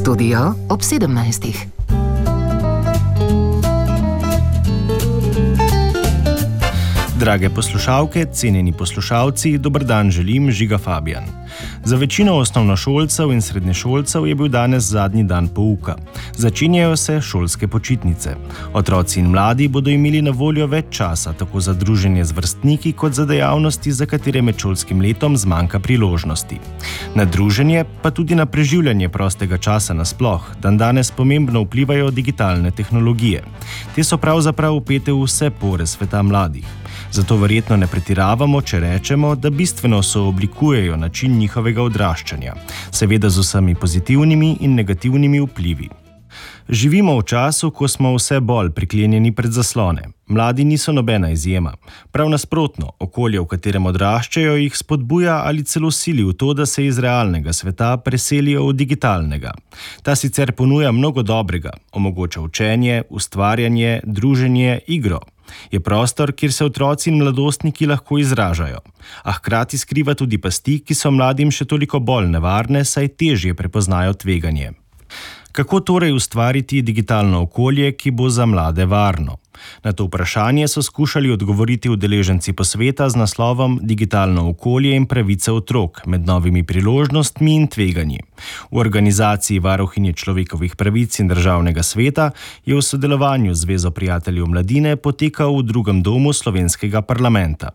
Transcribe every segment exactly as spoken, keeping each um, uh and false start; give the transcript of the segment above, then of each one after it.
Studio ob sedemnajstih. Drage poslušalke, cenjeni poslušalci, dober dan želim, Žiga Fabijan. Za večino osnovnošolcev in srednješolcev je bil danes zadnji dan pouka. Začenjajo se šolske počitnice. Otroci in mladi bodo imeli na voljo več časa, tako za druženje z vrstniki, kot za dejavnosti, za katere med šolskim letom zmanjka priložnosti. Na druženje, pa tudi na preživljanje prostega časa nasploh, dan danes pomembno vplivajo digitalne tehnologije. Te so pravzaprav vpete v vse pore sveta mladih. Zato verjetno ne pretiravamo, če rečemo, da bistveno sooblikujejo način njihovega odraščanja, seveda z vsemi pozitivnimi in negativnimi vplivi. Živimo v času, ko smo vse bolj priklenjeni pred zaslone. Mladi niso nobena izjema. Prav nasprotno, okolje, v katerem odraščajo, jih spodbuja ali celo sili v to, da se iz realnega sveta preselijo v digitalnega. Ta sicer ponuja mnogo dobrega, omogoča učenje, ustvarjanje, druženje, igro. Je prostor, kjer se otroci in mladostniki lahko izražajo, a hkrati skriva tudi pasti, ki so mladim še toliko bolj nevarne, saj težje prepoznajo tveganje. Kako torej ustvariti digitalno okolje, ki bo za mlade varno? Na to vprašanje so skušali odgovoriti udeleženci posveta z naslovom Digitalno okolje in pravice otrok med novimi priložnostmi in tveganji. V organizaciji Varuhinje človekovih pravic in Državnega sveta je v sodelovanju z Zvezo prijateljev mladine potekal v drugem domu slovenskega parlamenta.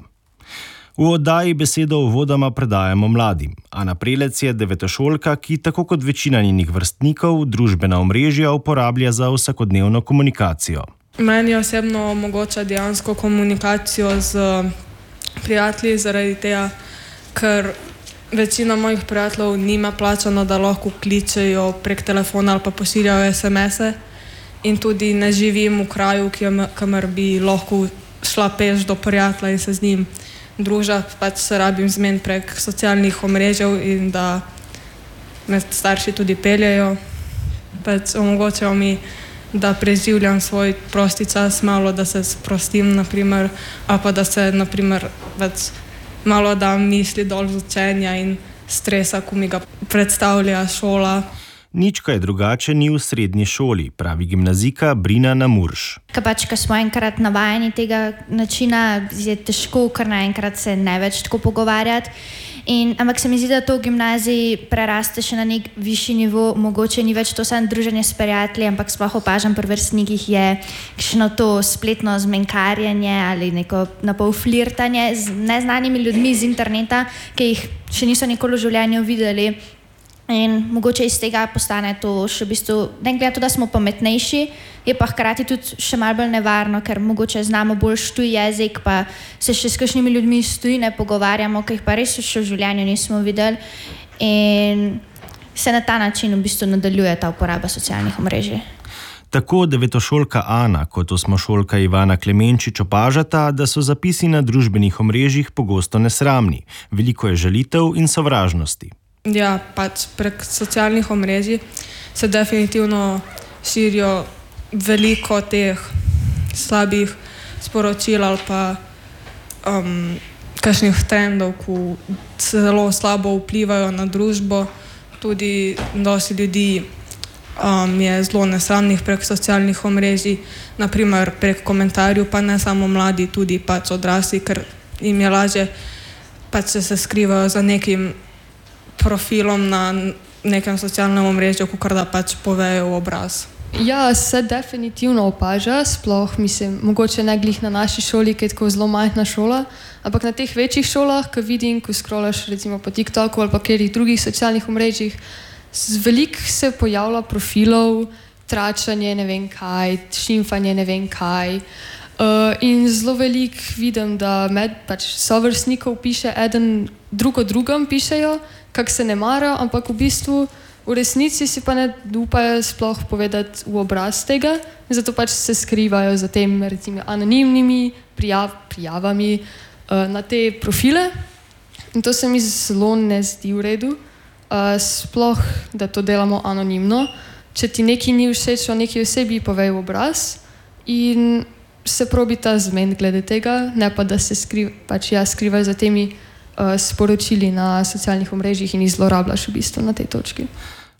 V oddaji besedo uvodoma predajamo mladim. Ana Prelec je devetošolka, ki tako kot večina njenih vrstnikov družbena omrežja uporablja za vsakodnevno komunikacijo. Meni osebno omogoča dejansko komunikacijo z prijatelji zaradi tega, ker večina mojih prijateljev nima plačano, da lahko kličejo prek telefona ali pa pošiljajo es em ese, in tudi ne živim v kraju, kamor bi lahko šla peš do prijatelja in se z njim družiti, pač se rabim zmeniti prek socialnih omrežjev in da me starši tudi peljejo. Pač omogočajo mi, da preživljam svoj prosti čas malo, da se sprostim, naprimer, ali pa da se, naprimer, pač malo dam misli dol z učenja in stresa, ko mi ga predstavlja šola. Nič kaj drugače ni v srednji šoli, pravi gimnazijka Brina Namurš. Ker pač, ko smo enkrat navajeni tega načina, je težko kar naenkrat se ne več tako pogovarjati. In, ampak se mi zdi, da to v gimnaziji preraste še na nek višji nivo, mogoče ni več to samo druženje s prijatelji, ampak sploh opažam pri vrstnikih je kakšno to spletno zmenkarjenje ali neko napol flirtanje z neznanimi ljudmi z interneta, ki jih še niso nikoli v življenju videli. In mogoče iz tega postane to še v bistvu, ne glede na to, da smo pametnejši, je pa hkrati tudi še malo bolj nevarno, ker mogoče znamo bolj tuj jezik, pa se še s kakšnimi ljudmi iz tujine pogovarjamo, ki jih pa res še v življenju nismo videli. In se na ta način v bistvu nadaljuje ta uporaba socialnih omrežij. Tako devetošolka Ana kot osmošolka Ivana Klemenčič opažata, da so zapisi na družbenih omrežjih pogosto nesramni. Veliko je žalitev in sovražnosti. Ja, pač prek socialnih omrežij se definitivno širijo veliko teh slabih sporočil ali pa um, kakšnih trendov, ki zelo slabo vplivajo na družbo. Tudi dosti ljudi um, je zelo nesramnih prek socialnih omrežij, naprimer prek komentarjev, pa ne samo mladi, tudi pač odrasli, ker jim je lažje pač se skrivajo za nekim profilom na nekem socialnem omrežju, kakor da pač povejo v obraz. Ja, se definitivno opaža, sploh mislim, mogoče ne glih na naši šoli, ki je tako zelo majhna šola, ampak na teh večjih šolah, ko vidim, ko scrollaš recimo po TikToku ali pa kjerih drugih socialnih omrežjih, veliko se pojavlja profilov, tračanje ne vem kaj, šimfanje ne vem kaj. Uh, in zelo veliko vidim, da med pač sovrstnikov piše eden drug o drugem pišejo, kak se ne mara, ampak v bistvu v resnici si pa ne upajo sploh povedati v obraz tega, zato pač se skrivajo za tem recimo anonimnimi prijav, prijavami uh, na te profile. In to se mi zelo ne zdi v redu, uh, sploh, da to delamo anonimno. Če ti nekaj ni všeč o neki osebi, povej v obraz in se probi ta zmen glede tega, ne pa da se skriv, pač ja, skrivaj za temi uh, sporočili na socialnih omrežjih in jih zlorabljaš v bistvu na tej točki.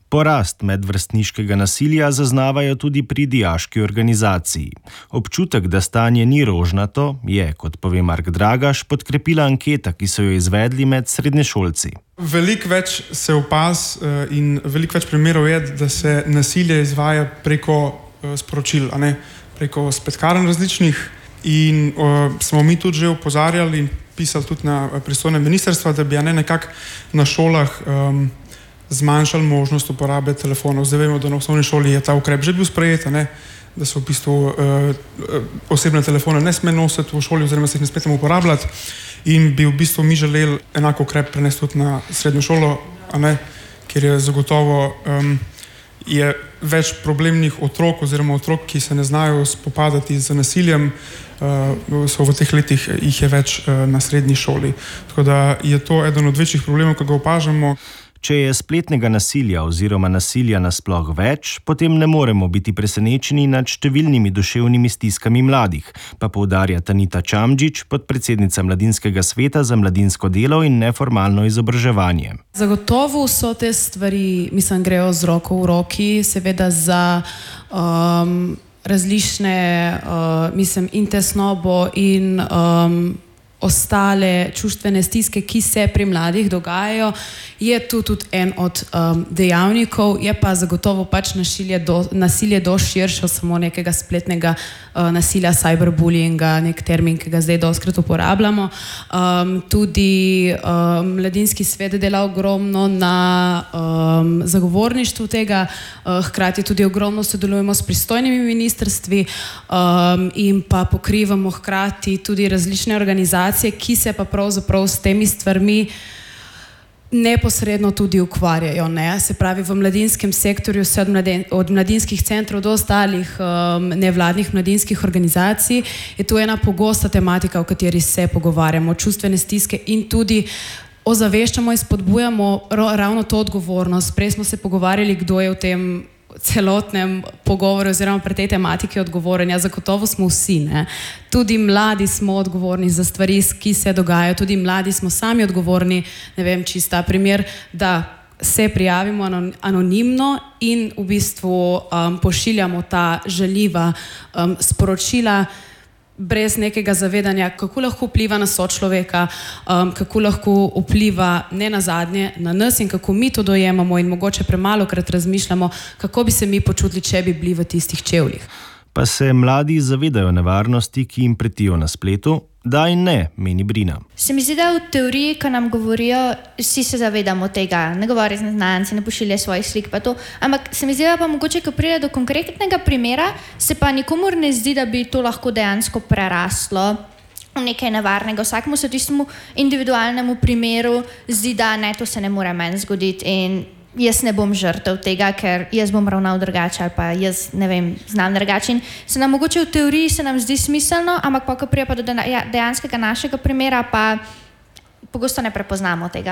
Porast medvrstniškega nasilja zaznavajo tudi pri dijaški organizaciji. Občutek, da stanje ni rožnato, je, kot pove Mark Dragaš, podkrepila anketa, ki so jo izvedli med srednješolci. Veliko več se opaz in veliko več primerov je, da se nasilje izvaja preko sporočil, a ne preko spletkarn različnih. In uh, smo mi tudi že opozarjali in pisali tudi na pristojne ministrstva, da bi ja ne nekako na šolah um, zmanjšali možnost uporabe telefonov. Zdaj vemo, da na osnovni šoli je ta ukrep že bil sprejet, ne? Da se v bistvu uh, osebne telefone ne sme nositi v šoli oziroma se jih ne sme uporabljati in bi v bistvu mi želeli enako ukrep prenesti tudi na srednjo šolo, a ne? Kjer je zagotovo um, je več problemnih otrok oziroma otrok, ki se ne znajo spopadati z nasiljem, uh, so v teh letih jih je več uh, na srednji šoli. Tako da je to eden od večjih problemov, ki ga opažamo. Če je spletnega nasilja oziroma nasilja nasploh več, potem ne moremo biti presenečeni nad številnimi duševnimi stiskami mladih, pa poudarja Tanita Čamdžič, podpredsednica Mladinskega sveta za mladinsko delo in neformalno izobraževanje. Zagotovo so te stvari, mislim, grejo z roko v roki, seveda za um, različne, uh, mislim, in tesnobo in um, ostale čustvene stiske, ki se pri mladih dogajajo, je tu tudi en od um, dejavnikov, je pa zagotovo pač nasilje, do, nasilje dosti širše od samo nekega spletnega uh, nasilja, cyberbullyinga, nek termin, ki ga zdaj dostikrat uporabljamo. Um, tudi um, Mladinski svet dela ogromno na um, zagovorništvu tega, uh, hkrati tudi ogromno sodelujemo s pristojnimi ministrstvi um, in pa pokrivamo hkrati tudi različne organizacije, ki se pa pravzaprav s temi stvarmi neposredno tudi ukvarjajo. Ne? Se pravi, v mladinskem sektorju se od, mladen, od mladinskih centrov do ostalih um, nevladnih mladinskih organizacij je to ena pogosta tematika, o kateri se pogovarjamo, čustvene stiske in tudi ozaveščamo in spodbujamo ravno to odgovornost. Prej smo se pogovarjali, kdo je v tem celotnem pogovoru oziroma pri tej tematiki odgovoren. Ja, zagotovo smo vsi, ne. Tudi mladi smo odgovorni za stvari, ki se dogajajo, tudi mladi smo sami odgovorni, ne vem, čista primer, da se prijavimo anonimno in v bistvu um, pošiljamo ta žaljiva um, sporočila brez nekega zavedanja, kako lahko vpliva na sočloveka, um, kako lahko vpliva ne nazadnje na nas in kako mi to dojemamo in mogoče premalokrat razmišljamo, kako bi se mi počutili, če bi bili v tistih čevljih. Pa se mladi zavedajo nevarnosti, ki jim pretijo na spletu? Da in ne, meni Brina. Se mi zdi, da v teoriji, ko nam govorijo, vsi se zavedamo tega, ne govori z neznanci, ne pošilja svojih slik pa to, ampak se mi zdi, da pa mogoče, ko pride do konkretnega primera, se pa nikomur ne zdi, da bi to lahko dejansko preraslo v nekaj nevarnega. Vsakemu se tistemu individualnemu primeru zdi, da ne, to se ne more meni zgoditi in jaz ne bom žrtev tega, ker jaz bom ravnal drugače ali pa jaz, ne vem, znam drugače. In se nam mogoče v teoriji se nam zdi smiselno, ampak pa, ko prije pa do dejanskega našega primera, pa pogosto ne prepoznamo tega.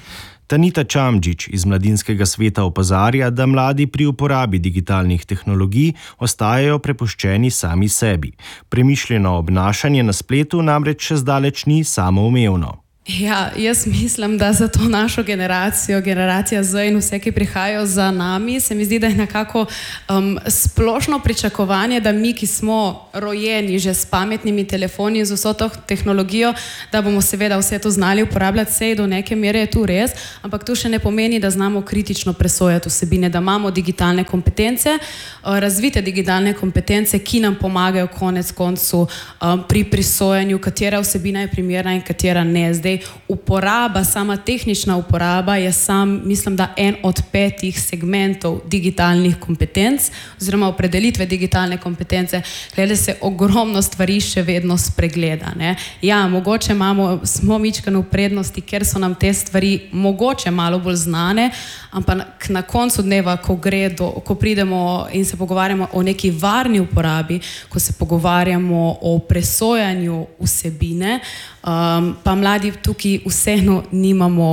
Tanita Čamdžič iz Mladinskega sveta opozarja, da mladi pri uporabi digitalnih tehnologij ostajajo prepuščeni sami sebi. Premišljeno obnašanje na spletu namreč še zdaleč ni samoumevno. Ja, jaz mislim, da za to našo generacijo, generacija Z in vse, ki prihajajo za nami, se mi zdi, da je nekako um, splošno pričakovanje, da mi, ki smo rojeni že s pametnimi telefoni in z vso to tehnologijo, da bomo seveda vse to znali uporabljati, sej do neke mere je tu res, ampak to še ne pomeni, da znamo kritično presojati vsebine, da imamo digitalne kompetence, uh, razvite digitalne kompetence, ki nam pomagajo konec koncu um, pri presojanju, katera vsebina je primerna in katera ne. Zdaj, uporaba, sama tehnična uporaba je sam, mislim, da en od petih segmentov digitalnih kompetenc oziroma opredelitve digitalne kompetence, glede se ogromno stvari še vedno spregleda. Ne? Ja, mogoče imamo, smo mičkano v prednosti, ker so nam te stvari mogoče malo bolj znane, ampak na koncu dneva, ko, gre do, ko pridemo in se pogovarjamo o neki varni uporabi, ko se pogovarjamo o presojanju vsebine, um, pa mladi tukaj vseeno nimamo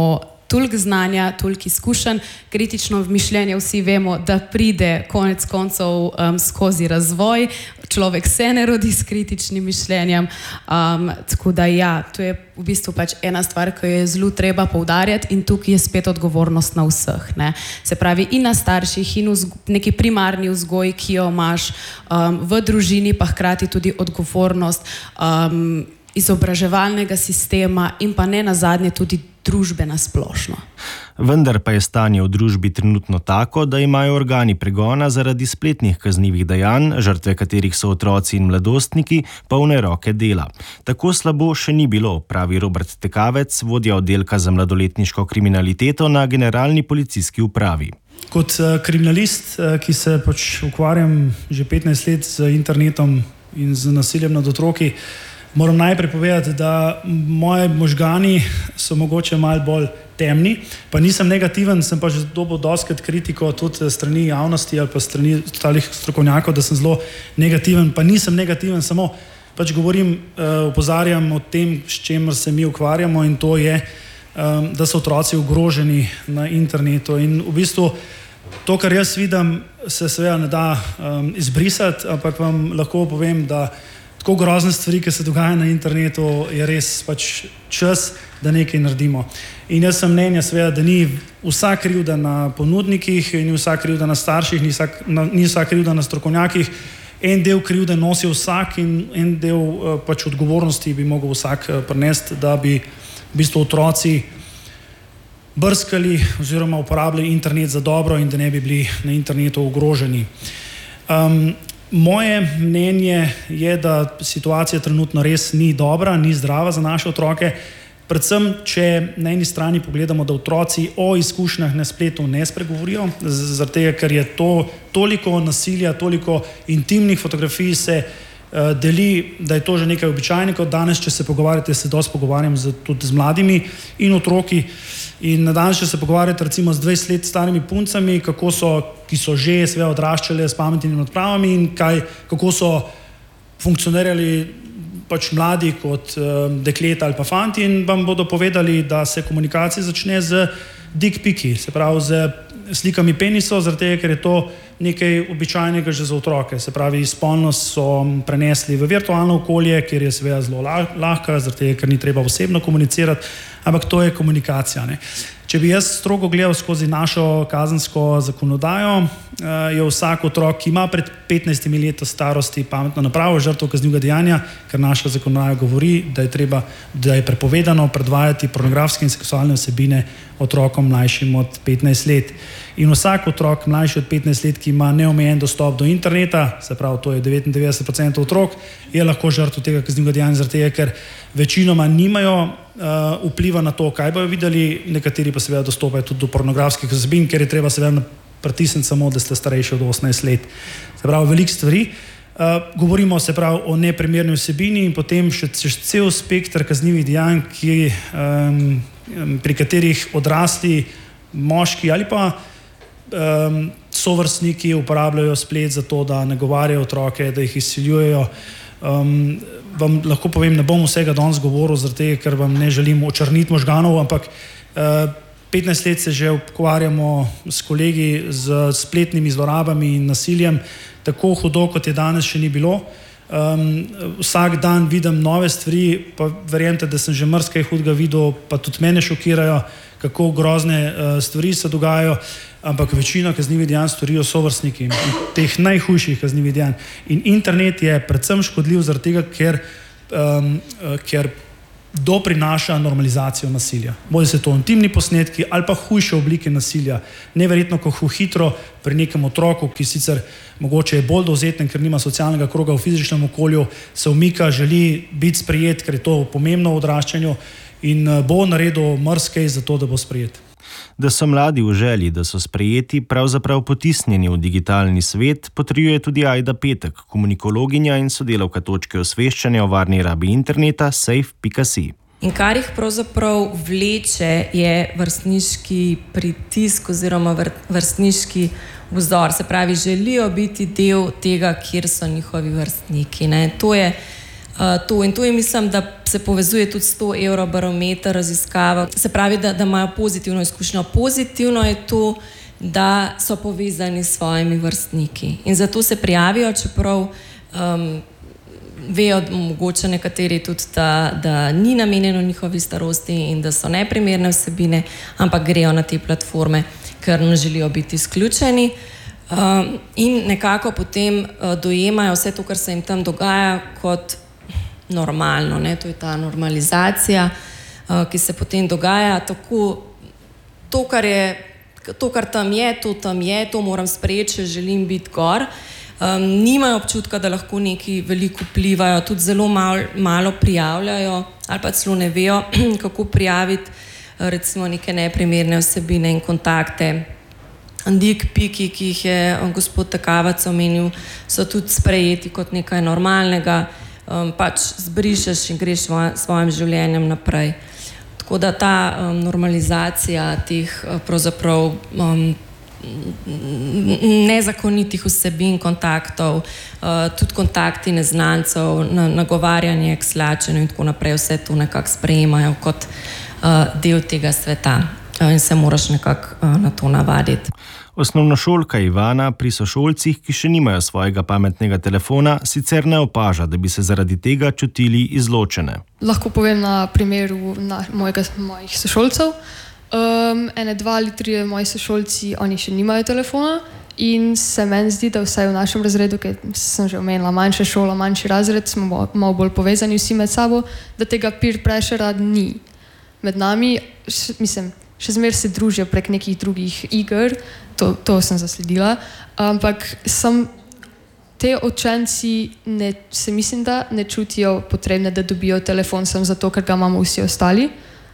toliko znanja, toliko izkušenj, kritično mišljenje vsi vemo, da pride konec koncev um, skozi razvoj, človek se ne rodi s kritičnim mišljenjem, um, tako da ja, to je v bistvu pač ena stvar, ki jo je zelo treba poudarjati in tukaj je spet odgovornost na vseh, ne. Se pravi in na starših in vzgo, neki primarni vzgoj, ki jo imaš um, v družini, pa hkrati tudi odgovornost um, izobraževalnega sistema in pa ne nazadnje tudi družbe na splošno. Vendar pa je stanje v družbi trenutno tako, da imajo organi pregona zaradi spletnih kaznivih dejanj, žrtve katerih so otroci in mladostniki, polne roke dela. Tako slabo še ni bilo, pravi Robert Tekavec, vodja oddelka za mladoletniško kriminaliteto na Generalni policijski upravi. Kot kriminalist, ki se pač ukvarjam že petnajst let z internetom in z nasiljem nad otroki, moram najprej povedati, da moji možgani so mogoče malo bolj temni, pa nisem negativen, sem pa že dobil dostikrat kritiko tudi strani javnosti ali pa strani ostalih strokovnjakov, da sem zelo negativen, pa nisem negativen, samo pač govorim, opozarjam o tem, s čemer se mi ukvarjamo in to je, da so otroci ogroženi na internetu in v bistvu to, kar jaz vidim, se seveda ne da izbrisati, ampak vam lahko povem, da tako grozne stvari, ki se dogajajo na internetu, je res pač čas, da nekaj naredimo. In jaz sem mnenja seveda, da ni vsa krivda na ponudnikih, ni vsa krivda na starših, ni vsa, ni vsa krivda na strokovnjakih. En del krivde nosi vsak in en del pač odgovornosti bi mogel vsak prinesti, da bi v bistvu otroci brskali oziroma uporabljali internet za dobro in da ne bi bili na internetu ogroženi. Um, Moje mnenje je, da situacija trenutno res ni dobra, ni zdrava za naše otroke, predvsem, če na eni strani pogledamo, da otroci o izkušnjah na spletu ne spregovorijo, zaradi tega, ker je to toliko nasilja, toliko intimnih fotografij se uh, deli, da je to že nekaj običajnega. Danes, če se pogovarjate, se dosti pogovarjam z, tudi z mladimi in otroki. In danes, če se pogovarjate recimo z dvajset let starimi puncami, kako so, ki so že sve odraščale s pametnimi napravami in kaj, kako so funkcionirali pač mladi kot um, dekleta ali pa fanti in vam bodo povedali, da se komunikacija začne z dick piki, se pravi z slikami penisov, zaradi tega, ker je to nekaj običajnega že za otroke. Se pravi, spolnost so prenesli v virtualno okolje, kjer je seveda zelo lahka, zaradi tega, ker ni treba osebno komunicirati, ampak to je komunikacija, ne. Če bi jaz strogo gledal skozi našo kazensko zakonodajo, je vsak otrok, ki ima pred petnajstimi leti starosti pametno napravo, žrtev kaznivega dejanja, ker naša zakonodaja govori, da je treba, da je prepovedano predvajati pornografske in seksualne vsebine otrokom mlajšim od petnajst let. In vsak otrok mlajši od petnajst let, ki ima neomejen dostop do interneta, se pravi, to je devetindevetdeset procentov otrok, je lahko žrtev tega kaznivega dejanja, zaradi tega, ker večinoma nimajo uh, vpliva na to, kaj bojo videli, nekateri pa seveda dostopajo tudi do pornografskih vsebin, ker je treba seveda pritisniti samo, da ste starejši od osemnajst let. Se pravi, veliko stvari. Uh, govorimo se pravi o neprimerni vsebini in potem še, še cel spektr kaznivih dejanj, ki, um, pri katerih odrasli moški ali pa um, sovrstniki uporabljajo splet za to, da nagovarjajo otroke, da jih izsiljujejo. Um, vam lahko povem, ne bom vsega danes govoril, zaradi tega, ker vam ne želim očrniti možganov, ampak uh, petnajst let se že ukvarjamo s kolegi z spletnimi zlorabami in nasiljem, tako hudo, kot je danes še ni bilo. Um, vsak dan vidim nove stvari, pa verjemite, da sem že marsikaj hudega videl, pa tudi mene šokirajo, kako grozne uh, stvari se dogajajo, ampak večino kaznivih dejanj storijo sovrstniki, teh najhujših kaznivih dejanj. In internet je predvsem škodljiv zaradi tega, ker, um, uh, ker doprinaša normalizacijo nasilja. Bodi se to intimni posnetki ali pa hujše oblike nasilja. Neverjetno, kako hitro pri nekem otroku, ki sicer mogoče je bolj dovzeten, ker nima socialnega kroga v fizičnem okolju, se umika, želi biti sprejet, ker je to pomembno v odraščanju in bo naredil marsikaj za to, da bo sprejet. Da so mladi v želji, da so sprejeti, pravzaprav potisnjeni v digitalni svet, potrjuje tudi Ajda Petek, komunikologinja in sodelavka točke osveščanja o varni rabi interneta safe pika si. In kar jih pravzaprav vleče, je vrstniški pritisk oziroma vrstniški vzor. Se pravi, želijo biti del tega, kjer so njihovi vrstniki. Ne? To je Uh, to in to je, mislim, da se povezuje tudi s to Eurobarometer raziskava. Se pravi, da, da imajo pozitivno izkušnjo. Pozitivno je to, da so povezani s svojimi vrstniki in zato se prijavijo, čeprav um, vejo mogoče nekateri tudi, da, da ni namenjeno njihovi starosti in da so neprimerne vsebine, ampak grejo na te platforme, ker ne želijo biti izključeni. Um, in nekako potem uh, dojemajo vse to, kar se jim tam dogaja, kot normalno. Ne? To je ta normalizacija, uh, ki se potem dogaja. Tako, to, kar je, to, kar tam je, to tam je, to moram sprejeti, če želim biti gor. Um, nimajo občutka, da lahko neki veliko vplivajo, tudi zelo malo, malo prijavljajo ali pa celo ne vejo, kako prijaviti uh, recimo neke neprimerne vsebine in kontakte. Dick piki, ki jih je gospod Takavac omenil, so tudi sprejeti kot nekaj normalnega, um, pač zbrišeš in greš svoj, svojim življenjem naprej. Tako da ta um, normalizacija teh pravzaprav um, nezakonitih vsebin, kontaktov, uh, tudi kontakti neznancev, na, nagovarjanje k slačenju in tako naprej, vse to nekako sprejemajo kot uh, del tega sveta. In se moraš nekako uh, na to navaditi. Osnovnošolka Ivana pri sošolcih, ki še nimajo svojega pametnega telefona, sicer ne opaža, da bi se zaradi tega čutili izločene. Lahko povem na primeru na mojega, mojih sošolcev. Um, ene dva ali tri moji sošolci, oni še nimajo telefona in se meni zdi, da vsaj v našem razredu, ker sem že omenila manjša šola, manjši razred, smo malo bolj povezani vsi med sabo, da tega peer pressure ni. Med nami, š, mislim, še zmer se družijo prek nekih drugih iger, to, to sem zasledila, ampak sem, te učenci ne, se mislim, da ne čutijo potrebne, da dobijo telefon sem zato, ker ga imamo vsi ostali.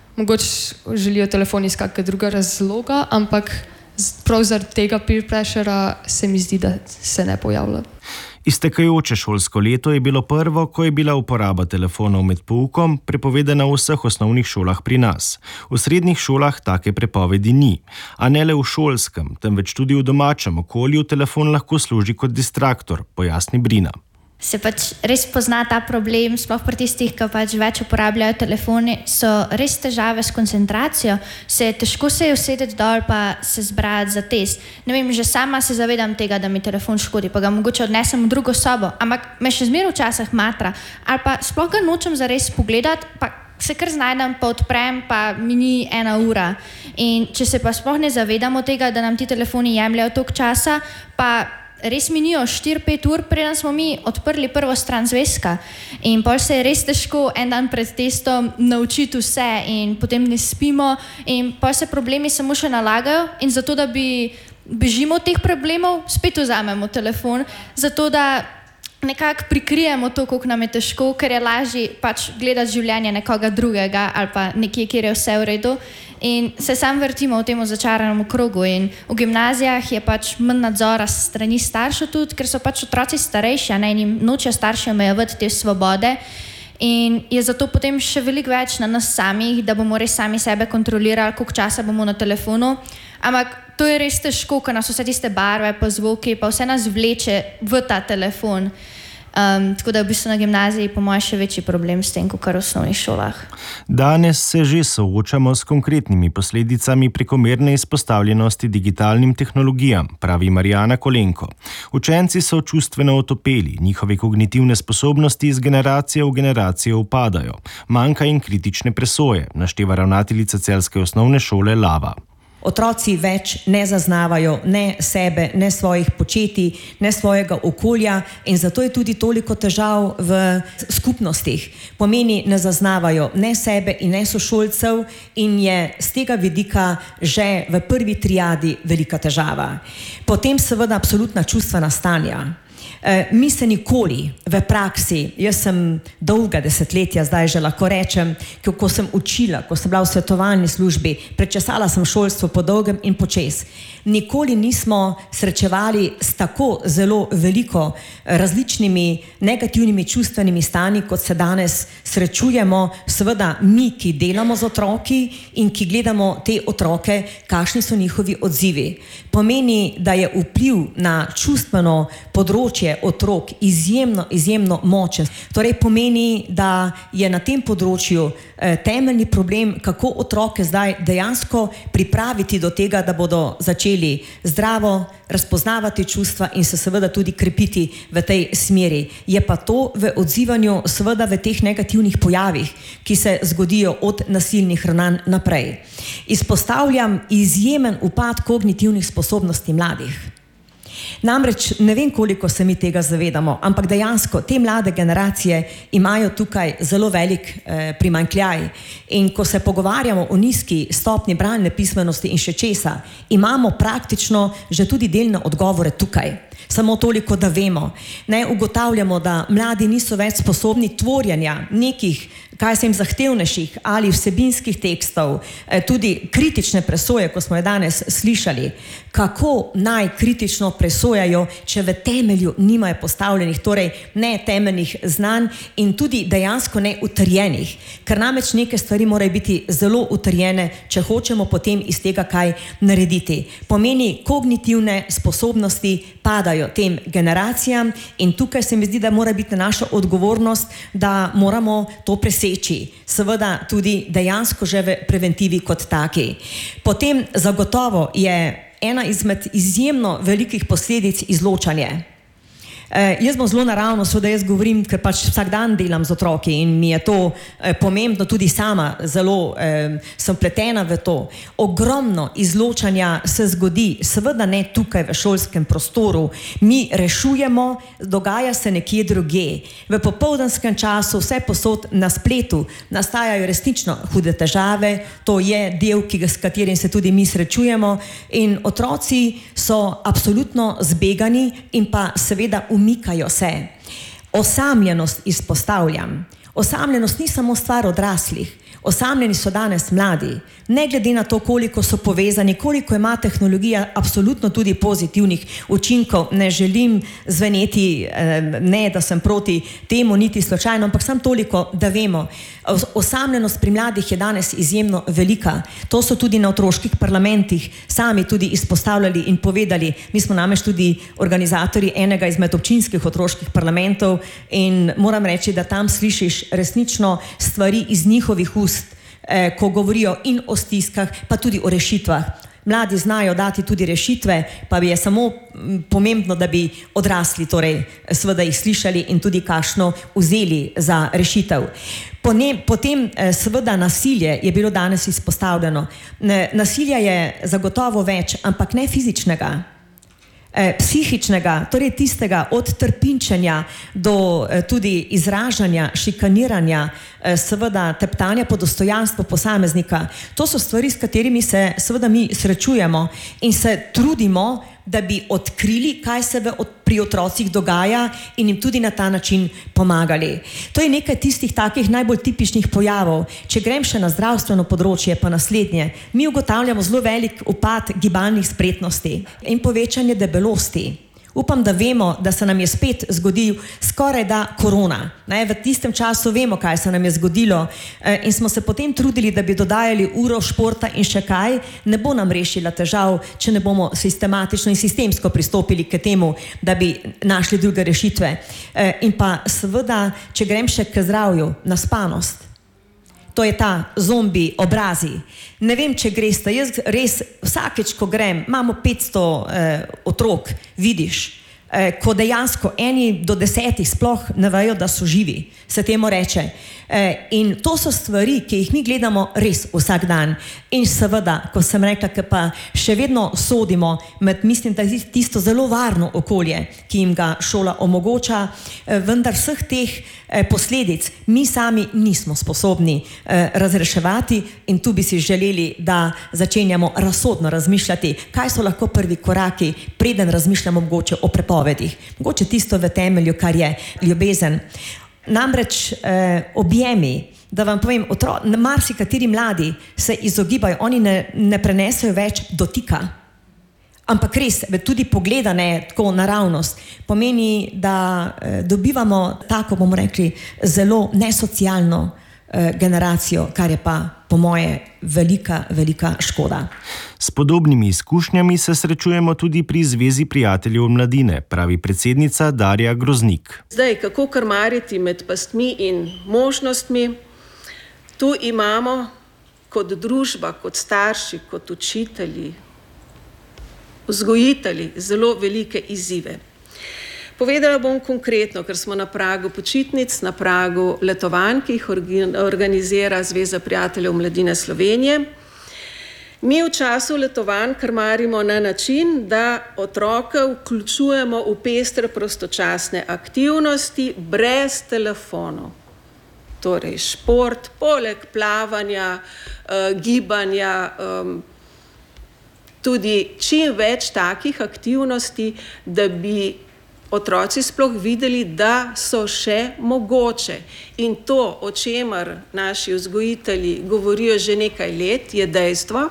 Mogoče želijo telefon iz kakega druga razloga, ampak prav zaradi tega peer pressure se mi zdi, da se ne pojavlja. Iztekajoče šolsko leto je bilo prvo, ko je bila uporaba telefonov med poukom prepovedana v vseh osnovnih šolah pri nas. V srednjih šolah take prepovedi ni, a ne le v šolskem, temveč tudi v domačem okolju telefon lahko služi kot distraktor, pojasni Brina. Se pač res pozna ta problem, sploh pri tistih, ki pač več uporabljajo telefoni, so res težave s koncentracijo, se je težko se je usedeti dol pa se zbrati za test. Ne vem, že sama se zavedam tega, da mi telefon škodi, pa ga mogoče odnesem v drugo sobo, ampak me še zmeraj včasih matra, ali pa sploh ga nočem zares pogledati, pa se kar znajdem, pa odprem, pa mi ni ena ura. In če se pa sploh ne zavedamo tega, da nam ti telefoni jemljajo toliko časa, pa res minijo štiri pet ur, preden smo mi odprli prvo stran zvezka. In pol se je res težko en dan pred testom naučiti vse in potem ne spimo in pol se problemi samo še nalagajo in zato, da bi bežimo od teh problemov, spet vzamemo telefon, zato da nekako prikrijemo to, koliko nam je težko, ker je lažje pač gledati življenje nekoga drugega ali pa nekje, kjer je vse v redu. In se sam vrtimo v tem začaranem krogu in v gimnazijah je pač manj nadzora strani staršev tudi, ker so pač otroci starejši, a ne, in jim nočejo starši omejevati te svobode. In je zato potem še veliko več na nas samih, da bomo res sami sebe kontrolirali, koliko časa bomo na telefonu. Ampak to je res težko, ker nas vse tiste barve, pa zvoki, pa vse nas vleče v ta telefon. Um, tako da v bistvu na gimnaziji po mojem še večji problem s tem, kot kar v osnovnih šolah. Danes se že soočamo s konkretnimi posledicami prekomerne izpostavljenosti digitalnim tehnologijam, pravi Marijana Kolenko. Učenci so čustveno otopeli, njihove kognitivne sposobnosti iz generacije v generacijo upadajo. Manjka jim kritične presoje, našteva ravnateljica celjske osnovne šole Lava. Otroci več ne zaznavajo ne sebe, ne svojih početij, ne svojega okolja in zato je tudi toliko težav v skupnostih. Pomeni, ne zaznavajo ne sebe in ne sošolcev in je z tega vidika že v prvi triadi velika težava. Potem seveda absolutna čustvena stanja. E, mi se nikoli v praksi, jaz sem dolga desetletja, zdaj že lahko rečem, ko sem učila, ko sem bila v svetovalni službi, prečesala sem šolstvo po dolgem in počes. Nikoli nismo srečevali s tako zelo veliko različnimi negativnimi čustvenimi stanji, kot se danes srečujemo, seveda mi, ki delamo z otroki in ki gledamo te otroke, kakšni so njihovi odzivi. Pomeni, da je vpliv na čustveno področje področje otrok izjemno, izjemno močen. Torej pomeni, da je na tem področju eh, temeljni problem, kako otroke zdaj dejansko pripraviti do tega, da bodo začeli zdravo razpoznavati čustva in se seveda tudi krepiti v tej smeri. Je pa to v odzivanju seveda v teh negativnih pojavih, ki se zgodijo od nasilnih ravnanj naprej. Izpostavljam izjemen upad kognitivnih sposobnosti mladih. Namreč ne vem, koliko se mi tega zavedamo, ampak dejansko te mlade generacije imajo tukaj zelo velik eh, primanjkljaj. In ko se pogovarjamo o nizki stopnji bralne pismenosti in še česa, imamo praktično že tudi delne odgovore tukaj. Samo toliko, da vemo. Ne ugotavljamo, da mladi niso več sposobni tvorjenja nekih, kaj se jim zahtevnejših ali vsebinskih tekstov, tudi kritične presoje, ko smo je danes slišali. Kako naj kritično presojajo, če v temelju nimajo postavljenih, torej ne temeljnih znanj in tudi dejansko ne utrjenih. Ker namreč neke stvari morajo biti zelo utrjene, če hočemo potem iz tega kaj narediti. Pomeni, kognitivne sposobnosti padajo tem generacijam in tukaj se mi zdi, da mora biti naša odgovornost, da moramo to preseči. Seveda tudi dejansko že v preventivi kot taki. Potem zagotovo je ena izmed izjemno velikih posledic izločanje. Eh, jaz bom zelo naravno, so da jaz govorim, ker pač vsak dan delam z otroki in mi je to eh, pomembno, tudi sama zelo eh, sem pletena v to. Ogromno izločanja se zgodi, seveda ne tukaj v šolskem prostoru, mi rešujemo, dogaja se nekje drugje. V popoldanskem času vse posod na spletu nastajajo resnično hude težave, to je del, ki ga, s katerim se tudi mi srečujemo in otroci so absolutno zbegani in pa seveda umikajo se. Osamljenost izpostavljam. Osamljenost ni samo stvar odraslih. Osamljeni so danes mladi. Ne glede na to, koliko so povezani, koliko ima tehnologija absolutno tudi pozitivnih učinkov. Ne želim zveneti, ne da sem proti temu niti slučajno, ampak samo toliko, da vemo. Osamljenost pri mladih je danes izjemno velika. To so tudi na otroških parlamentih sami tudi izpostavljali in povedali. Mi smo namreč tudi organizatorji enega izmed občinskih otroških parlamentov in moram reči, da tam slišiš resnično stvari iz njihovih ust, eh, ko govorijo in o stiskah, pa tudi o rešitvah. Mladi znajo dati tudi rešitve, pa bi je samo pomembno, da bi odrasli, torej seveda jih slišali in tudi kakšno vzeli za rešitev. Potem seveda nasilje je bilo danes izpostavljeno. Nasilja je zagotovo več, ampak ne fizičnega. Psihičnega, torej tistega od trpinčenja do tudi izražanja, šikaniranja, seveda teptanja po dostojanstvu posameznika. To so stvari, s katerimi se seveda mi srečujemo in se trudimo, da bi odkrili, kaj se pri otrocih dogaja in jim tudi na ta način pomagali. To je nekaj tistih takih najbolj tipičnih pojavov. Če grem še na zdravstveno področje, pa naslednje, mi ugotavljamo zelo velik upad gibalnih spretnosti in povečanje debelosti. Upam, da vemo, da se nam je spet zgodil skoraj da korona. Ne, v tistem času vemo, kaj se nam je zgodilo in smo se potem trudili, da bi dodajali uro športa in še kaj. Ne bo nam rešila težav, če ne bomo sistematično in sistemsko pristopili k temu, da bi našli druge rešitve. In pa seveda, če grem še k zdravju, naspanost. To je ta zombi obrazi. Ne vem, če greste, jaz res vsakeč, ko grem, imamo petsto eh, otrok, vidiš, eh, ko dejansko eni do desetih sploh ne vejo, da so živi, se temu reče. Eh, in to so stvari, ki jih mi gledamo res vsak dan. In seveda, ko sem rekla, ki pa še vedno sodimo med, mislim, da je tisto zelo varno okolje, ki jim ga šola omogoča, eh, vendar vseh teh eh, posledic mi sami nismo sposobni eh, razreševati in tu bi si želeli, da začenjamo razsodno razmišljati, kaj so lahko prvi koraki, preden razmišljamo mogoče o prepovedih. Mogoče tisto v temelju, kar je ljubezen. Namreč eh, objemi, da vam povem, otro, marsikateri mladi se izogibajo, oni ne, ne prenesejo več dotika. Ampak res, tudi pogledane tako naravnost, pomeni, da eh, dobivamo tako, bomo rekli, zelo nesocialno generacijo, kar je pa po moje velika, velika škoda. S podobnimi izkušnjami se srečujemo tudi pri Zvezi prijateljev mladine, pravi predsednica Darja Groznik. Zdaj, kako krmariti med pastmi in možnostmi, tu imamo kot družba, kot starši, kot učitelji, vzgojitelji zelo velike izzive. Povedala bom konkretno, ker smo na pragu počitnic, na pragu letovanj, ki jih organizira Zveza prijateljev mladine Slovenije. Mi v času letovanj krmarimo na način, da otroke vključujemo v pestre prostočasne aktivnosti brez telefonov. Torej šport, poleg plavanja, gibanja, tudi čim več takih aktivnosti, da bi otroci sploh videli, da so še mogoče. In to, o čemer naši vzgojitelji govorijo že nekaj let, je dejstvo,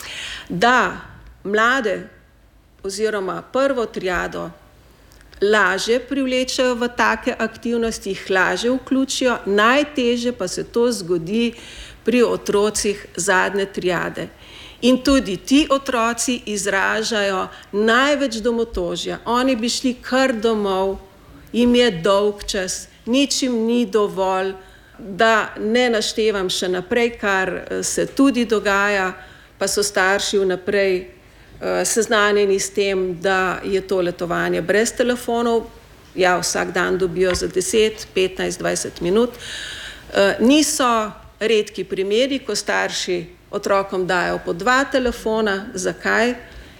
da mlade oziroma prvo triado lažje privlečejo v take aktivnosti, jih lažje vključijo, najtežje pa se to zgodi pri otrocih zadnje triade. In tudi ti otroci izražajo največ domotožja. Oni bi šli kar domov, jim je dolg čas, nič jim ni dovolj, da ne naštevam še naprej, kar se tudi dogaja, pa so starši vnaprej seznanjeni s tem, da je to letovanje brez telefonov. Ja, vsak dan dobijo za deset, petnajst, dvajset minut. Niso redki primeri, ko starši otrokom dajo po dva telefona. Zakaj?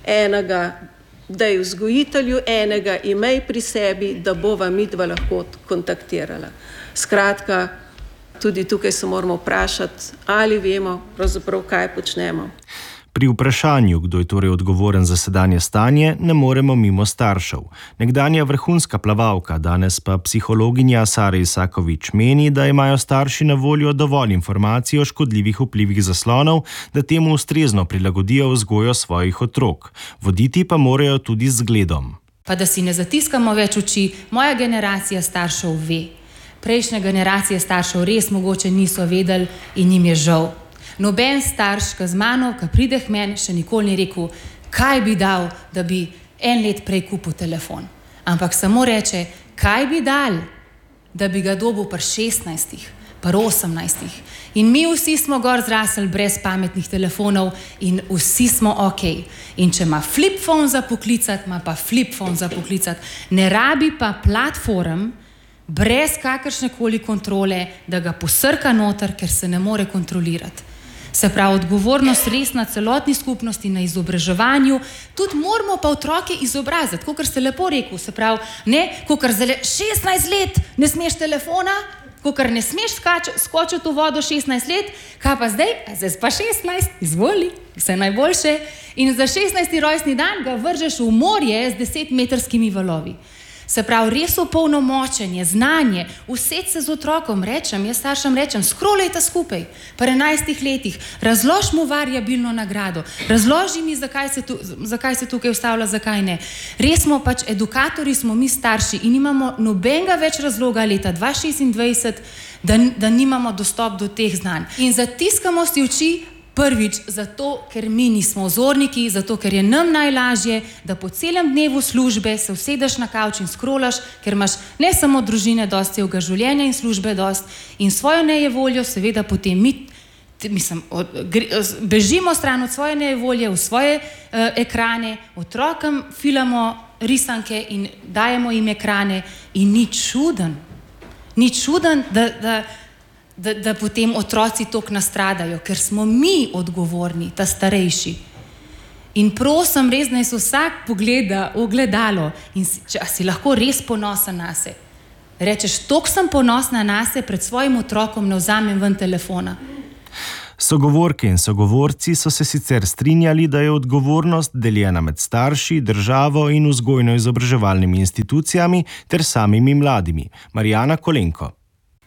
Enega daj vzgojitelju, enega imej pri sebi, da bova midva lahko kontaktirala. Skratka, tudi tukaj se moramo vprašati, ali vemo pravzaprav, kaj počnemo. Pri vprašanju, kdo je torej odgovoren za sedanje stanje, ne moremo mimo staršev. Nekdanja vrhunska plavalka, danes pa psihologinja Sara Isakovič meni, da imajo starši na voljo dovolj informacij o škodljivih vplivih zaslonov, da temu ustrezno prilagodijo vzgojo svojih otrok. Voditi pa morajo tudi z zgledom. Pa da si ne zatiskamo več oči, moja generacija staršev ve. Prejšnje generacije staršev res mogoče niso vedeli in jim je žal. Noben starš, ki z mano, ki pride k meni, še nikoli ni rekel, kaj bi dal, da bi en let prej kupil telefon. Ampak samo reče, kaj bi dal, da bi ga dobil pri šestnajstih, pri osemnajstih. In mi vsi smo gor zrasli brez pametnih telefonov in vsi smo ok. In če ima flip phone za poklicati, ima pa flip phone za poklicati. Ne rabi pa platform brez kakršnekoli kontrole, da ga posrka noter, ker se ne more kontrolirati. Se pravi, odgovornost res na celotni skupnosti, na izobraževanju, tudi moramo pa otroke izobraziti, kakor ste lepo rekel, se pravi, ne, kakor zdaj šestnajst let ne smeš telefona, kakor ne smeš skočiti v vodo šestnajst let, kaj pa zdaj, zdaj pa šestnajst, izvoli, vse najboljše, in za šestnajsti rojstni dan ga vržeš v morje z desetmetrskimi valovi. Se pravi, res opolnomočenje, znanje, usesti se z otrokom, rečem, jaz staršem rečem, skrolejte skupaj, pri enajstih letih, razloži mu variabilno nagrado, razloži mi, zakaj se, tu, zakaj se tukaj vstavlja, zakaj ne. Res smo pač edukatorji, smo mi starši in imamo nobenega več razloga leta dva tisoč šestindvajset, da, da nimamo dostop do teh znanj. In zatiskamo si oči, prvič, zato, ker mi nismo vzorniki, zato, ker je nam najlažje, da po celem dnevu službe se usedeš na kavč in skrolaš, ker imaš ne samo družine dost, celega življenja in službe dost in svojo nejevoljo seveda potem mi, mislim, od, gre, bežimo stran od svoje nejevolje v svoje uh, ekrane, otrokom filamo risanke in dajemo jim ekrane in ni čuden, ni čuden, da, da Da, da potem otroci toliko nastradajo, ker smo mi odgovorni, ta starejši. In prosim, res naj se vsak pogleda v ogledalo in si, če si lahko res ponosen nase. Rečeš, toliko sem ponosna nase, pred svojim otrokom ne vzamem ven telefona. Sogovorke in sogovorci so se sicer strinjali, da je odgovornost deljena med starši, državo in vzgojno-izobraževalnimi institucijami ter samimi mladimi. Marijana Kolenko.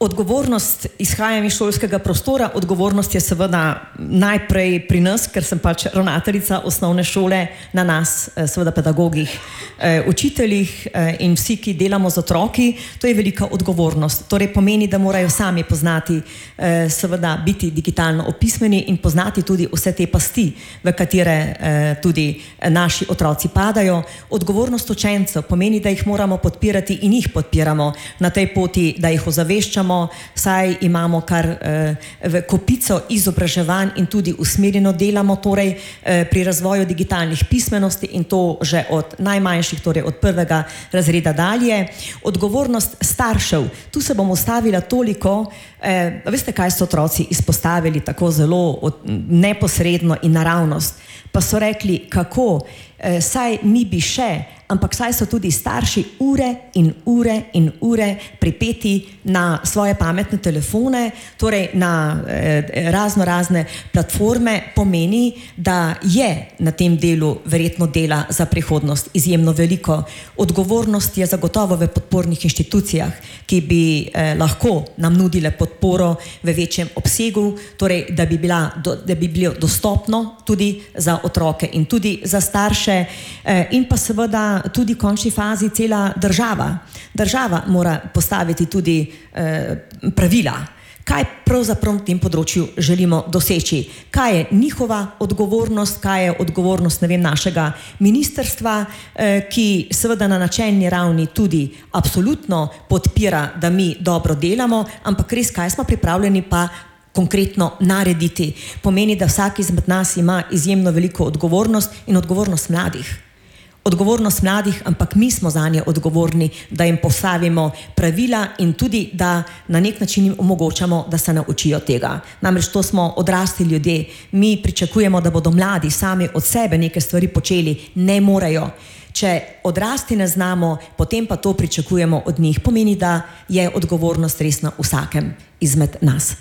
Odgovornost izhajam iz šolskega prostora, odgovornost je seveda najprej pri nas, ker sem pač ravnateljica osnovne šole, na nas, seveda pedagogih, učiteljih in vsi, ki delamo z otroki, to je velika odgovornost. Torej pomeni, da morajo sami poznati, seveda biti digitalno opismeni in poznati tudi vse te pasti, v katere tudi naši otroci padajo. Odgovornost učencev pomeni, da jih moramo podpirati in jih podpiramo na tej poti, da jih ozaveščamo, saj imamo kar eh, kopico izobraževanj in tudi usmerjeno delamo torej, eh, pri razvoju digitalnih pismenosti in to že od najmanjših, torej od prvega razreda dalje. Odgovornost staršev, tu se bom ustavila toliko, eh, veste, kaj so otroci izpostavili tako zelo od, neposredno in naravnost, pa so rekli, kako, eh, saj mi bi še, ampak saj so tudi starši ure in ure in ure pripeti na svoje pametne telefone, torej na eh, razno razne platforme, pomeni, da je na tem delu verjetno dela za prihodnost izjemno veliko. Odgovornost je zagotovo v podpornih inštitucijah, ki bi eh, lahko nam nudile podporo v večjem obsegu, torej da bi, bila, do, da bi bilo dostopno tudi za otroke in tudi za starše eh, in pa seveda tudi v končni fazi cela država. Država mora postaviti tudi eh, pravila. Kaj pravzaprav na tem področju želimo doseči? Kaj je njihova odgovornost, kaj je odgovornost, ne vem, našega ministrstva, eh, ki seveda na načelni ravni tudi absolutno podpira, da mi dobro delamo, ampak res, kaj smo pripravljeni pa konkretno narediti. Pomeni, da vsak izmed nas ima izjemno veliko odgovornost in odgovornost mladih. Odgovornost mladih, ampak mi smo zanje odgovorni, da jim postavimo pravila in tudi, da na nek način jim omogočamo, da se naučijo tega. Namreč to smo odrasli ljudje, mi pričakujemo, da bodo mladi sami od sebe neke stvari počeli, ne morejo. Če odrasti ne znamo, potem pa to pričakujemo od njih. Pomeni, da je odgovornost res na vsakem izmed nas.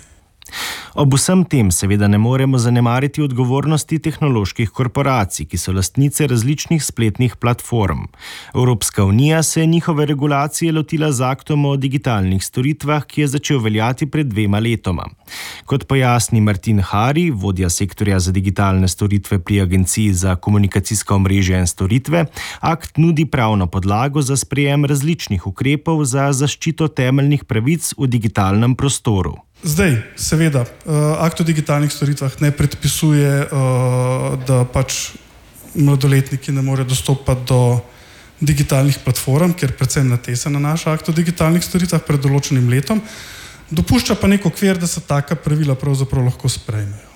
Ob vsem tem seveda ne moremo zanemariti odgovornosti tehnoloških korporacij, ki so lastnice različnih spletnih platform. Evropska unija se je njihove regulacije lotila z aktom o digitalnih storitvah, ki je začel veljati pred dvema letoma. Kot pojasni Martin Hari, vodja sektorja za digitalne storitve pri Agenciji za komunikacijska omrežja in storitve, akt nudi pravno podlago za sprejem različnih ukrepov za zaščito temeljnih pravic v digitalnem prostoru. Zdaj, seveda, akt o digitalnih storitvah ne predpisuje, da pač mladoletniki ne morejo dostopati do digitalnih platform, ker predvsem na te se nanaša akt o digitalnih storitvah pred določenim letom. Dopušča pa nek okvir, da se taka pravila pravzaprav lahko sprejmejo.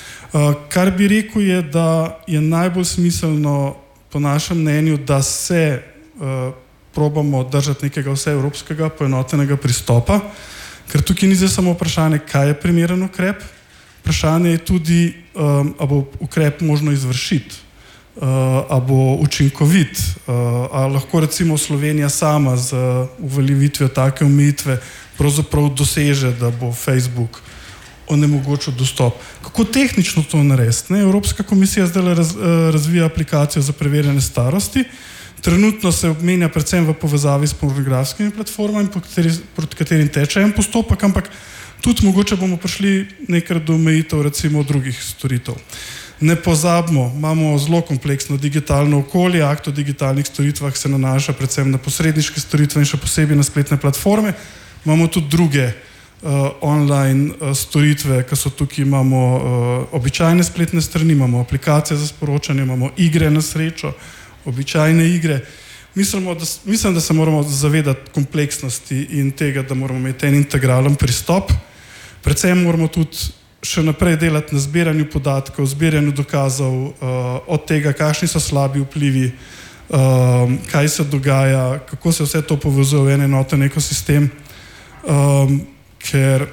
Kar bi rekel je, da je najbolj smiselno po našem mnenju, da se probamo držati nekega vseevropskega poenotenega pristopa, ker tukaj ni zdaj samo vprašanje, kaj je primeren ukrep, vprašanje je tudi, um, a bo ukrep možno izvršiti, uh, a bo učinkovit, uh, a lahko recimo Slovenija sama z uveljavitvijo take omejitve pravzaprav doseže, da bo Facebook onemogočil dostop. Kako tehnično to narediti? Ne? Evropska komisija zdaj raz, razvija aplikacijo za preverjanje starosti. Trenutno se obmenja predvsem v povezavi s pornografskimi platformami, proti katerim teče en postopek, ampak tudi mogoče bomo prišli nekaj do omejitev recimo drugih storitev. Ne pozabimo, imamo zelo kompleksno digitalno okolje, akt o digitalnih storitvah se nanaša predvsem na posredniške storitve in še posebej na spletne platforme. Imamo tudi druge uh, online uh, storitve, ki so tukaj, imamo uh, običajne spletne strani, imamo aplikacije za sporočanje, imamo igre na srečo, običajne igre. Mislimo, da, mislim, da se moramo zavedati kompleksnosti in tega, da moramo imeti en integralen pristop. Predvsem moramo tudi še naprej delati na zbiranju podatkov, zbiranju dokazov, uh, od tega, kakšni so slabi vplivi, uh, kaj se dogaja, kako se vse to povezuje v en enoten ekosistem. Um, ker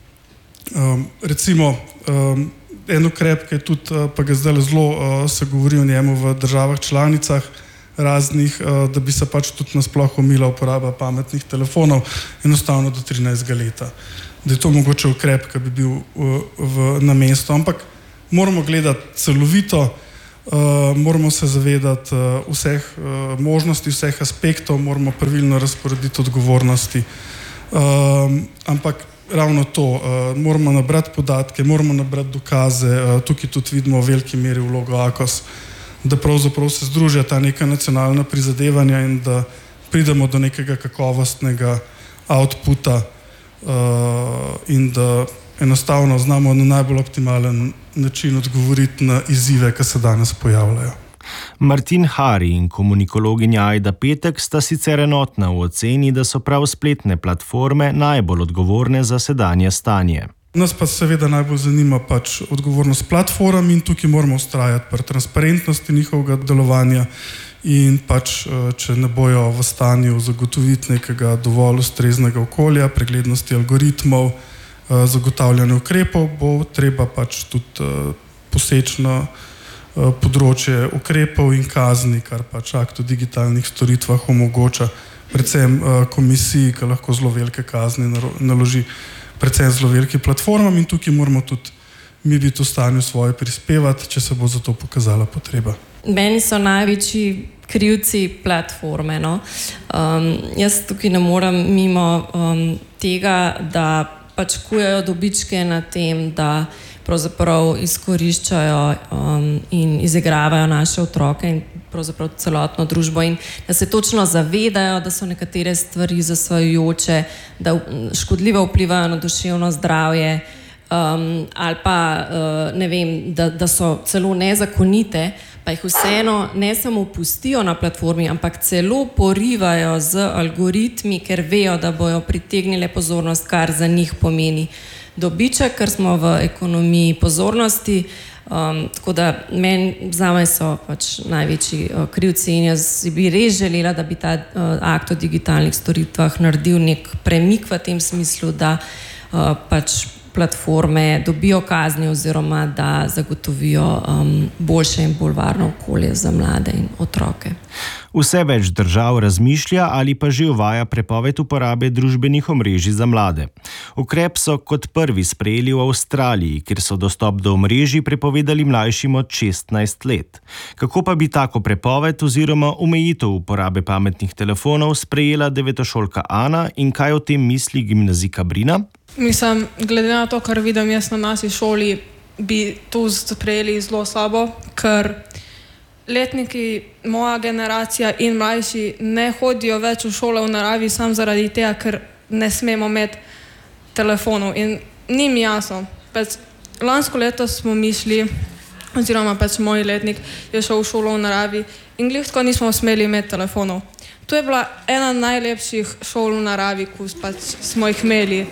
um, recimo um, en ukrep, ki je tudi, pa ga zdaj zelo uh, se govori o njemu v državah članicah raznih, uh, da bi se pač tudi nasploh omila uporaba pametnih telefonov enostavno do trinajstega leta. Da je to mogoče ukrep, ki bi bil uh, v, na mestu. Ampak moramo gledati celovito, uh, moramo se zavedati uh, vseh uh, možnosti, vseh aspektov, moramo pravilno razporediti odgovornosti. Um, ampak ravno to, uh, moramo nabrati podatke, moramo nabrati dokaze, uh, tukaj tudi vidimo v veliki meri vlogo AKOS, da pravzaprav se združijo ta neka nacionalna prizadevanja in da pridemo do nekega kakovostnega outputa uh, in da enostavno znamo na najbolj optimalen način odgovoriti na izzive, ki se danes pojavljajo. Martin Hari in komunikologinja Ajda Petek sta sicer enotna v oceni, da so prav spletne platforme najbolj odgovorne za sedanje stanje. Nas pa seveda najbolj zanima pač odgovornost platform in tukaj moramo vztrajati pri transparentnosti njihovega delovanja in pač, če ne bojo v stanju zagotoviti nekega dovolj ustreznega okolja, preglednosti algoritmov, zagotavljanja ukrepov, bo treba pač tudi poseči na področje ukrepov in kazni, kar pač akt o digitalnih storitvah omogoča, predvsem komisiji, ki lahko zelo velike kazni naloži, predvsem zelo velike platformam in tukaj moramo tudi mi biti v stanju svoje prispevati, če se bo za to pokazala potreba. Meni so največji krivci platforme. No? Um, jaz tukaj ne morem mimo um, tega, da pač kujejo dobičke na tem, da pravzaprav izkoriščajo um, in izigravajo naše otroke in pravzaprav celotno družbo in da se točno zavedajo, da so nekatere stvari zasvajajoče, da škodljivo vplivajo na duševno zdravje um, ali pa uh, ne vem, da, da so celo nezakonite, pa jih vseeno ne samo pustijo na platformi, ampak celo porivajo z algoritmi, ker vejo, da bojo pritegnile pozornost, kar za njih pomeni dobiček, ker smo v ekonomiji pozornosti, um, tako da meni zame so pač največji uh, krivci in jaz bi res želela, da bi ta uh, akt o digitalnih storitvah naredil nek premik v tem smislu, da uh, pač platforme dobijo kazni oziroma da zagotovijo um, boljše in bolj varno okolje za mlade in otroke. Vse več držav razmišlja ali pa že uvaja prepoved uporabe družbenih omrežij za mlade. Ukrep so kot prvi sprejeli v Avstraliji, kjer so dostop do omrežij prepovedali mlajšim od šestnajst let. Kako pa bi tako prepoved oziroma omejitev uporabe pametnih telefonov sprejela devetošolka Ana in kaj o tem misli gimnazijka Brina? Mislim, glede na to, kar vidim jaz na naši šoli, bi to sprejeli zelo slabo, ker letniki, moja generacija in mlajši ne hodijo več v šole v naravi sam zaradi tega, ker ne smemo imeti telefonov in ni mi jasno. Pač lansko leto smo mišli, oziroma pač moj letnik je šel v šolo v naravi in glih tako nismo smeli imeti telefonov. To je bila ena najlepših šol v naravi, ko pač smo jih imeli.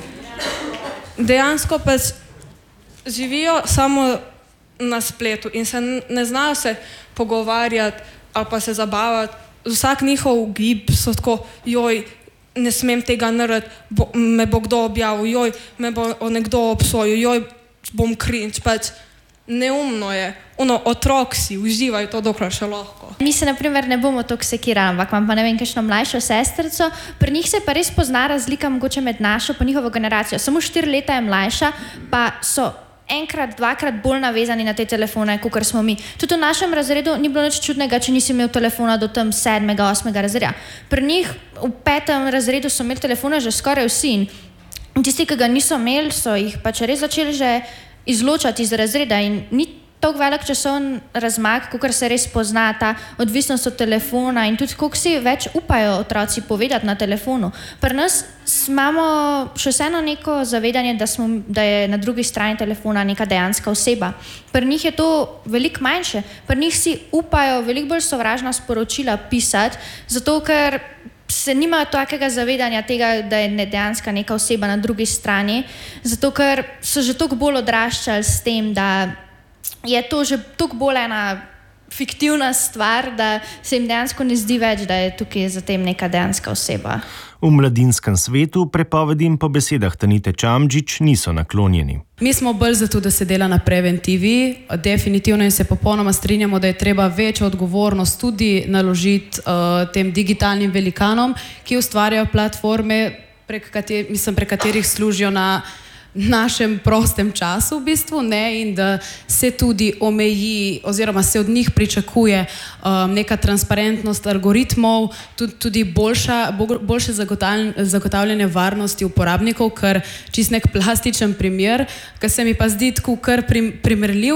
Dejansko pač živijo samo na spletu in se ne znajo se pogovarjati ali pa se zabavati. Vsak njihov gib so tako, joj, ne smem tega narediti, bo, me bo kdo objavil, joj, me bo nekdo obsojil, joj, bom cringe, pač neumno je. Ono, otrok si, uživaj to, dokler še lahko. Mi se, na primer, ne bomo toliko sekirali, ampak imam pa ne vem, kakšno mlajšo sestrico. Pri njih se pa res pozna razlika mogoče med našo pa njihovo generacijo. Samo štiri leta je mlajša, pa so enkrat, dvakrat bolj navezani na te telefone, kakor smo mi. Tudi v našem razredu ni bilo nič čudnega, če nisi imel telefona do tam sedmega, osmega razreda. Pri njih v petem razredu so imeli telefone že skoraj vsi in tisti, ki ga niso imeli, so jih pač res začeli že izločati iz razreda in ni tako velik časovni razmak, kakor se res pozna ta odvisnost od telefona in tudi koliko si več upajo otroci povedati na telefonu. Pri nas imamo še vseeno neko zavedanje, da, smo, da je na drugi strani telefona neka dejanska oseba. Pri njih je to veliko manjše. Pri njih si upajo veliko bolj sovražna sporočila pisati, zato ker se nimajo takega zavedanja tega, da je dejanska neka oseba na drugi strani, zato ker so že toliko bolj odraščali s tem, da je to že toliko bolj ena fiktivna stvar, da se jim dejansko ne zdi več, da je tukaj za tem neka dejanska oseba. V mladinskem svetu prepovedim po besedah Tanite Čamdžič niso naklonjeni. Mi smo bolj zato, da se dela na preventivi. Definitivno in se popolnoma strinjamo, da je treba večjo odgovornost tudi naložiti uh, tem digitalnim velikanom, ki ustvarjajo platforme, prek, kater, mislim, prek katerih služijo na našem prostem času v bistvu, ne, in da se tudi omeji oziroma se od njih pričakuje um, neka transparentnost algoritmov, tudi, tudi boljša, boljše zagotavljanje varnosti uporabnikov, ker čist nek plastičen primer, ki se mi pa zdi tako kar prim, primerljiv.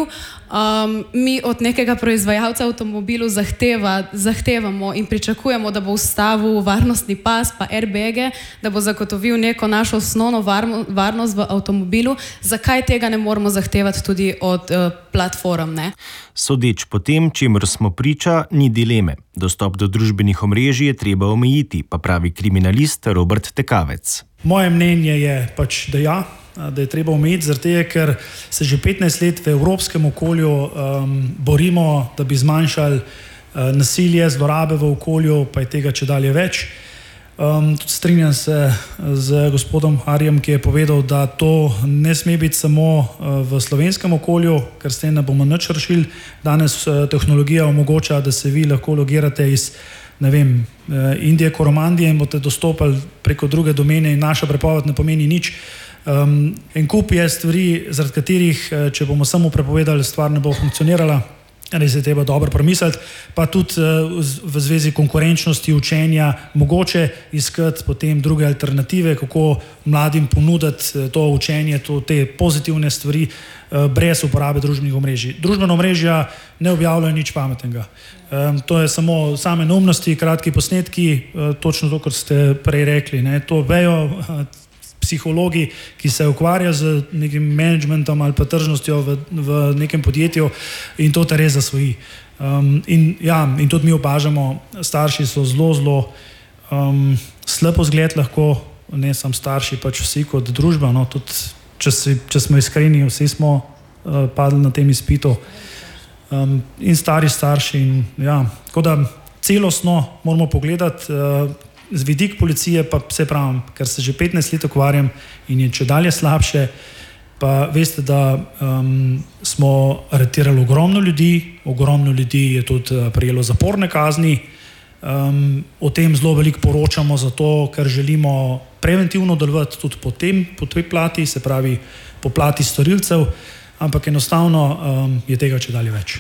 Um, mi od nekega proizvajalca avtomobilu zahteva, zahtevamo in pričakujemo, da bo ustavil varnostni pas pa airbage, da bo zagotovil neko našo osnovno varmo, varnost v avtomobilu. Zakaj tega ne moramo zahtevati tudi od uh, platform, ne? Sodeč po tem, čemer smo priča, ni dileme. Dostop do družbenih omrežij je treba omejiti, pa pravi kriminalist Robert Tekavec. Moje mnenje je pač, da ja, da je treba omejiti, zaradi tega, ker se že petnajst let v evropskem okolju um, borimo, da bi zmanjšali uh, nasilje, zlorabe v okolju, pa je tega čedalje več. Um, tudi strinjam se z gospodom Harjem, ki je povedal, da to ne sme biti samo uh, v slovenskem okolju, ker s tem ne bomo nič rešili. Danes uh, tehnologija omogoča, da se vi lahko logirate iz ne vem, uh, Indije, Koromandije in boste dostopali preko druge domene in naša prepoved ne pomeni nič. Um, en kup je stvari, zaradi katerih, če bomo samo prepovedali, stvar ne bo funkcionirala, res je treba dobro premisliti, pa tudi uh, v zvezi konkurenčnosti učenja mogoče iskati potem druge alternative, kako mladim ponuditi to učenje, to, te pozitivne stvari uh, brez uporabe družbenih omrežij. Družbena omrežja ne objavljajo nič pametnega. Um, to je samo same neumnosti, kratki posnetki, uh, točno to, kar ste prej rekli, ne, to vejo uh, psihologi, ki se ukvarja z nekim managementom ali pa tržnostjo v, v nekem podjetju in to te res zasvoji. Um, in, ja, in tudi mi opažamo, starši so zelo, zelo um, slepo zgled lahko, ne samo starši, pač vsi kot družba, no, tudi če, si, če smo iskreni, vsi smo uh, padli na tem izpitu. Um, in stari starši. In, ja, tako da celostno moramo pogledati, uh, z vidik policije pa se pravim, ker se že petnajst let ukvarjam in je če dalje slabše, pa veste, da um, smo aretirali ogromno ljudi, ogromno ljudi je tudi prejelo zaporne kazni, um, o tem zelo veliko poročamo zato, ker želimo preventivno delovati tudi po tem, po tej plati, se pravi po plati storilcev, ampak enostavno um, je tega če dalje več.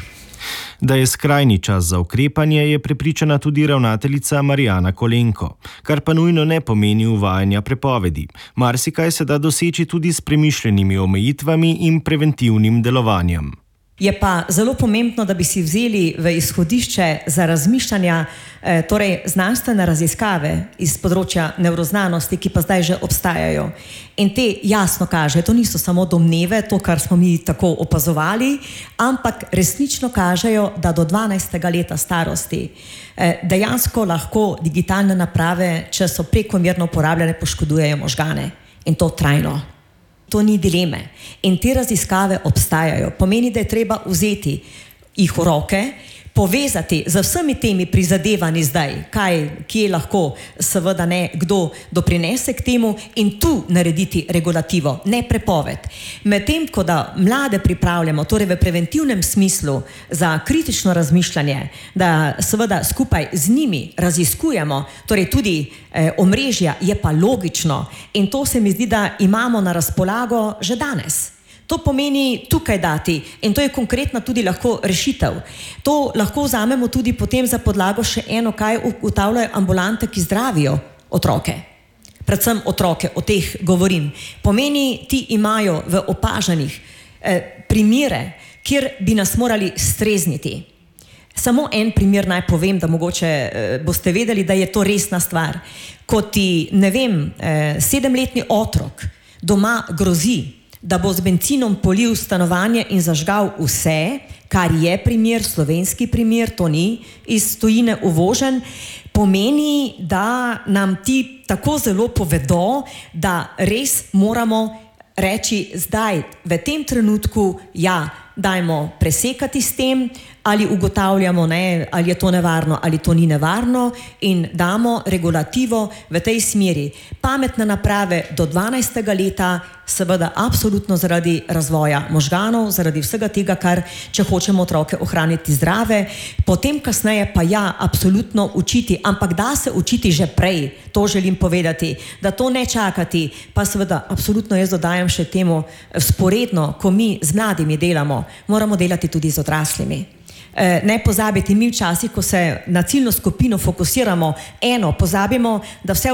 Da je skrajni čas za ukrepanje, je prepričana tudi ravnateljica Marijana Kolenko, kar pa nujno ne pomeni uvajanja prepovedi. Marsikaj se da doseči tudi s premišljenimi omejitvami in preventivnim delovanjem. Je pa zelo pomembno, da bi si vzeli v izhodišče za razmišljanja, eh, torej znanstvene raziskave iz področja nevroznanosti, ki pa zdaj že obstajajo. In te jasno kaže, to niso samo domneve, to, kar smo mi tako opazovali, ampak resnično kažejo, da do dvanajstega leta starosti eh, dejansko lahko digitalne naprave, če so prekomerno uporabljene, poškodujejo možgane. In to trajno. To ni dileme. In te raziskave obstajajo. Pomeni, da je treba vzeti jih v roke, povezati z vsemi temi prizadevanji zdaj, kaj, kje lahko seveda ne, kdo doprinese k temu in tu narediti regulativo, ne prepoved. Medtem, ko da mlade pripravljamo, torej v preventivnem smislu za kritično razmišljanje, da seveda skupaj z njimi raziskujemo, torej tudi eh, omrežja, je pa logično in to se mi zdi, da imamo na razpolago že danes. To pomeni tukaj dati in to je konkretna tudi lahko rešitev. To lahko vzamemo tudi potem za podlago še eno, kaj ugotavljajo ambulante, ki zdravijo otroke. Predvsem otroke, o teh govorim. Pomeni, ti imajo v opažanjih eh, primere, kjer bi nas morali strezniti. Samo en primer naj povem, da mogoče eh, boste vedeli, da je to resna stvar. Ko ti, ne vem, eh, sedemletni otrok doma grozi, da bo z bencinom polil stanovanje in zažgal vse, kar je primer, slovenski primer, to ni iz tujine uvožen, pomeni, da nam ti tako zelo povedo, da res moramo reči zdaj, v tem trenutku, ja, dajmo presekati s tem, ali ugotavljamo, ne, ali je to nevarno, ali to ni nevarno in damo regulativo v tej smeri. Pametne naprave do dvanajstega leta, seveda absolutno zaradi razvoja možganov, zaradi vsega tega, kar če hočemo otroke ohraniti zdrave, potem kasneje pa ja, absolutno učiti, ampak da se učiti že prej, to želim povedati, da to ne čakati, pa seveda absolutno jaz dodajam še temu sporedno, ko mi z mladimi delamo, moramo delati tudi z odraslimi. Ne pozabiti, mi včasih, ko se na ciljno skupino fokusiramo, eno, pozabimo, da vse